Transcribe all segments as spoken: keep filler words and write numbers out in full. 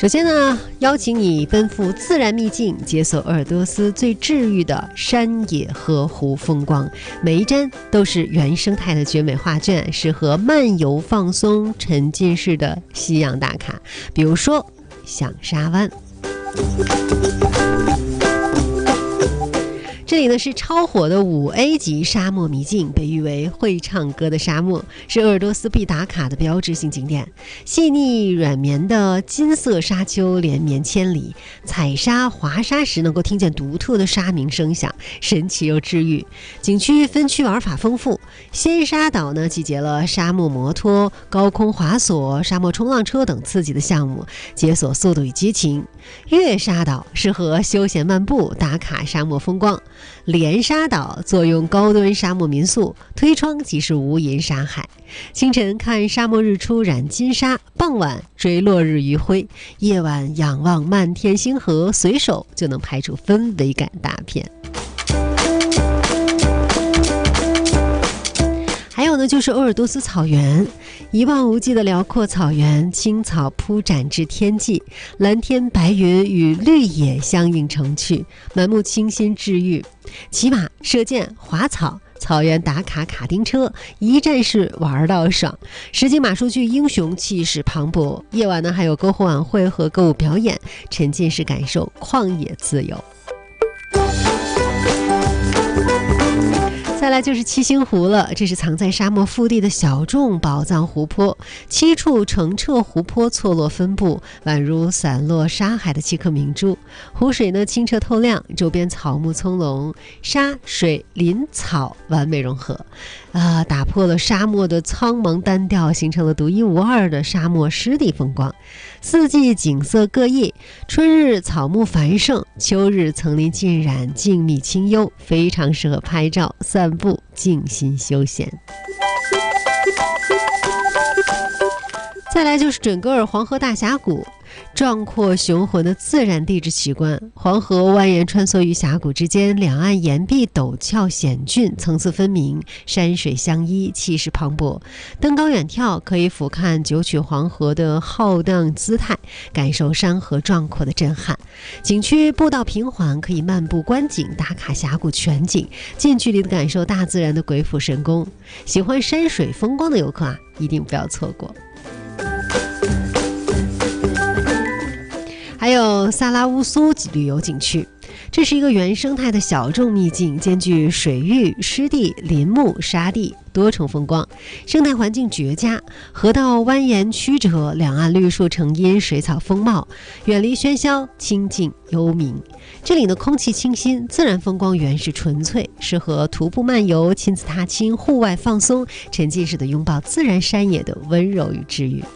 首先呢，邀请你奔赴自然秘境，解锁鄂尔多斯最治愈的山野河湖风光，每一站都是原生态的绝美画卷，适合漫游放松、沉浸式的夕阳打卡。比如说响沙湾，这里呢是超火的五 A 级沙漠秘境，被誉为会唱歌的沙漠，是鄂尔多斯必打卡的标志性景点。细腻软绵的金色沙丘连绵千里，踩沙滑沙时能够听见独特的沙鸣声响，神奇又治愈。景区分区玩法丰富，仙沙岛呢集结了沙漠摩托、高空滑索、沙漠冲浪车等刺激的项目，解锁速度与激情。月沙岛适合休闲漫步，打卡沙漠风光。连沙岛坐拥高端沙漠民宿，推窗即是无垠沙海。清晨看沙漠日出染金沙，傍晚追落日余晖，夜晚仰望漫天星河，随手就能拍出氛围感大片。还有呢，就是鄂尔多斯草原，一望无际的辽阔草原，青草铺展至天际，蓝天白云与绿野相映成趣，满目清新治愈。骑马、射箭、滑草，草原打卡卡丁车，一站式玩到爽。实景马术剧英雄气势磅礴，夜晚呢还有篝火晚会和歌舞表演，沉浸式感受旷野自由。再来就是七星湖了，这是藏在沙漠腹地的小众宝藏湖泊，七处澄澈湖泊错落分布，宛如散落沙海的七颗明珠。湖水呢清澈透亮，周边草木葱茏，沙水林草完美融合，啊，打破了沙漠的苍茫单调，形成了独一无二的沙漠湿地风光。四季景色各异，春日草木繁盛，秋日层林尽染，静谧清幽，非常适合拍照、散步、静心休闲。再来就是准噶尔黄河大峡谷，壮阔雄浑的自然地质奇观。黄河蜿蜒穿梭于峡谷之间，两岸岩壁陡峭险峻，层次分明，山水相依，气势磅礴。登高远眺，可以俯瞰九曲黄河的浩荡姿态，感受山河壮阔的震撼。景区步道平缓，可以漫步观景，打卡峡谷全景，近距离的感受大自然的鬼斧神工。喜欢山水风光的游客啊，一定不要错过。还有萨拉乌苏旅游景区，这是一个原生态的小众秘境，兼具水域、湿地、林木、沙地多重风光，生态环境绝佳，河道蜿蜒曲折，两岸绿树成荫，水草丰茂，远离喧嚣，清静幽冥。这里的空气清新，自然风光原始纯粹，适合徒步漫游、亲子踏青、户外放松，沉浸式的拥抱自然山野的温柔与治愈。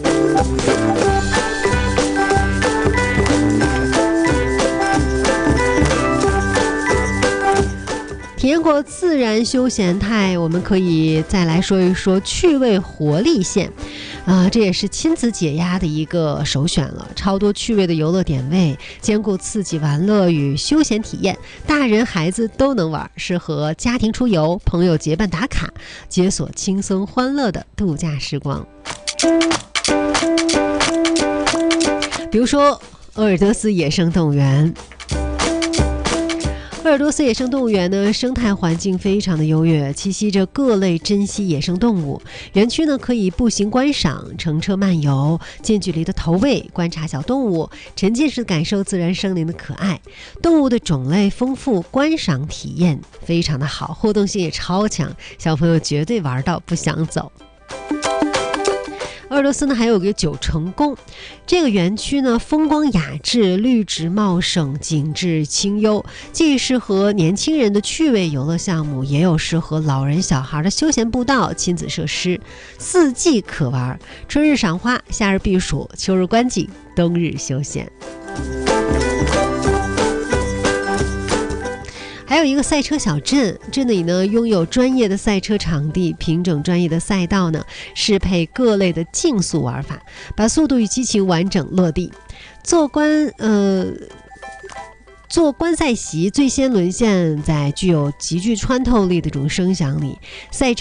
体验过自然休闲态，我们可以再来说一说趣味活力线啊、呃，这也是亲子解压的一个首选了。超多趣味的游乐点位，兼顾刺激玩乐与休闲体验，大人孩子都能玩，适合家庭出游、朋友结伴打卡，解锁轻松欢乐的度假时光。比如说鄂尔多斯野生动物园。鄂尔多斯野生动物园呢，生态环境非常的优越，栖息着各类珍稀野生动物。园区呢可以步行观赏、乘车漫游，近距离的投喂、观察小动物，沉浸式感受自然生灵的可爱。动物的种类丰富，观赏体验非常的好，互动性也超强，小朋友绝对玩到不想走。鄂尔多斯呢还有个九成宫，这个园区呢风光雅致，绿植茂盛，景致清幽，既适合年轻人的趣味游乐项目，也有适合老人小孩的休闲步道、亲子设施，四季可玩，春日赏花，夏日避暑，秋日观景，冬日休闲。还有一个赛车小镇，这里呢拥有专业的赛车场地，品种专业的赛道呢，适配各类的竞速玩法，把速度与激情完整落地。做观呃做观赛席最先沦陷在具有极具穿透力的这种声响里，赛车